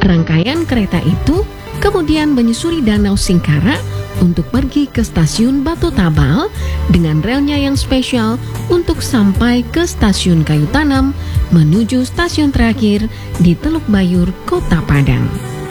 Rangkaian kereta itu kemudian menyusuri Danau Singkara untuk pergi ke stasiun Batu Tabal dengan relnya yang spesial untuk sampai ke stasiun Kayu Tanam menuju stasiun terakhir di Teluk Bayur, Kota Padang.